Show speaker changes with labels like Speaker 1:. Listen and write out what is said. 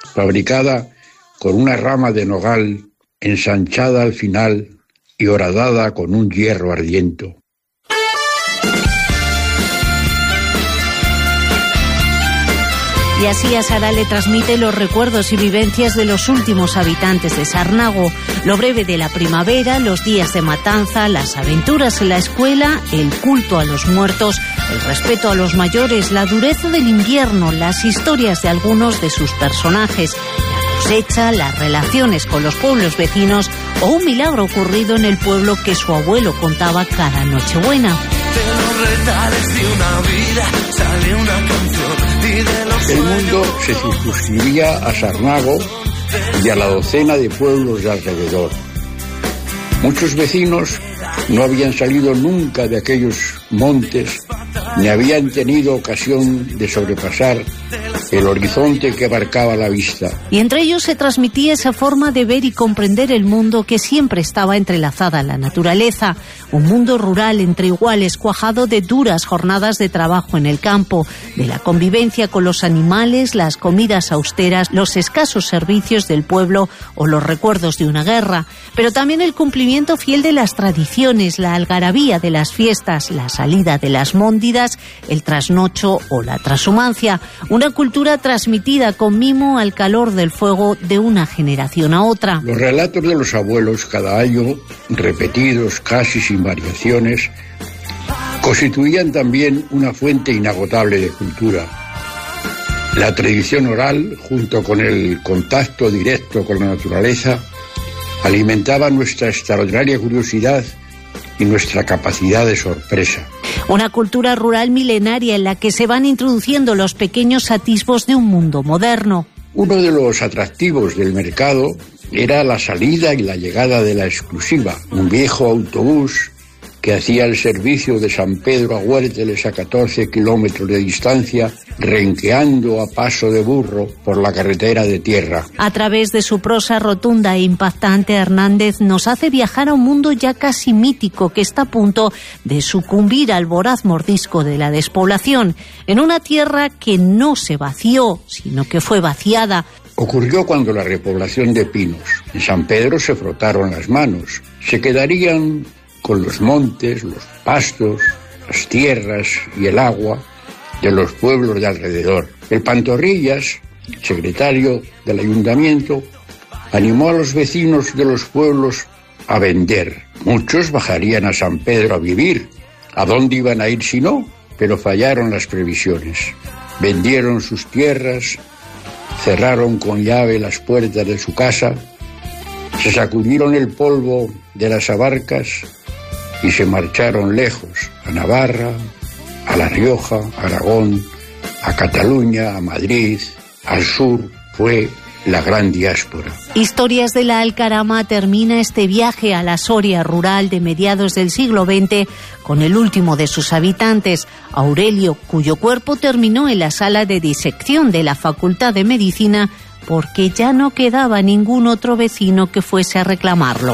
Speaker 1: fabricada con una rama de nogal ensanchada al final y horadada con un hierro ardiente.
Speaker 2: Y así a Sara le transmite los recuerdos y vivencias de los últimos habitantes de Sarnago, lo breve de la primavera, los días de matanza, las aventuras en la escuela, el culto a los muertos, el respeto a los mayores, la dureza del invierno, las historias de algunos de sus personajes, la cosecha, las relaciones con los pueblos vecinos o un milagro ocurrido en el pueblo que su abuelo contaba cada Nochebuena.
Speaker 3: De los retales de una vida sale una canción.
Speaker 1: El mundo se circunscribía a Sarnago y a la docena de pueblos de alrededor. Muchos vecinos no habían salido nunca de aquellos montes, ni habían tenido ocasión de sobrepasar el horizonte que abarcaba la vista.
Speaker 2: Y entre ellos se transmitía esa forma de ver y comprender el mundo que siempre estaba entrelazada a la naturaleza, un mundo rural entre iguales, cuajado de duras jornadas de trabajo en el campo, de la convivencia con los animales, las comidas austeras, los escasos servicios del pueblo o los recuerdos de una guerra, pero también el cumplimiento fiel de las tradiciones, la algarabía de las fiestas, la salida de las móndidas, el trasnocho o la trashumancia, una cultura transmitida con mimo al calor del fuego de una generación a otra.
Speaker 1: Los relatos de los abuelos cada año, repetidos casi sin variaciones, constituían también una fuente inagotable de cultura. La tradición oral, junto con el contacto directo con la naturaleza, alimentaba nuestra extraordinaria curiosidad y nuestra capacidad de sorpresa.
Speaker 2: Una cultura rural milenaria en la que se van introduciendo los pequeños atisbos de un mundo moderno.
Speaker 1: Uno de los atractivos del mercado era la salida y la llegada de la exclusiva, un viejo autobús que hacía el servicio de San Pedro a Huérteles a 14 kilómetros de distancia, renqueando a paso de burro por la carretera de tierra.
Speaker 2: A través de su prosa rotunda e impactante, Hernández nos hace viajar a un mundo ya casi mítico que está a punto de sucumbir al voraz mordisco de la despoblación, en una tierra que no se vació, sino que fue vaciada.
Speaker 1: Ocurrió cuando la repoblación de Pinos. En San Pedro se frotaron las manos. Se quedarían con los montes, los pastos, las tierras y el agua de los pueblos de alrededor. El Pantorrillas, secretario del ayuntamiento, animó a los vecinos de los pueblos a vender. Muchos bajarían a San Pedro a vivir. ¿A dónde iban a ir si no? Pero fallaron las previsiones. Vendieron sus tierras, cerraron con llave las puertas de su casa, se sacudieron el polvo de las abarcas y se marcharon lejos, a Navarra, a La Rioja, a Aragón, a Cataluña, a Madrid, al sur. Fue la gran diáspora.
Speaker 2: Historias de la Alcarama termina este viaje a la Soria rural de mediados del siglo XX con el último de sus habitantes, Aurelio, cuyo cuerpo terminó en la sala de disección de la Facultad de Medicina porque ya no quedaba ningún otro vecino que fuese a reclamarlo.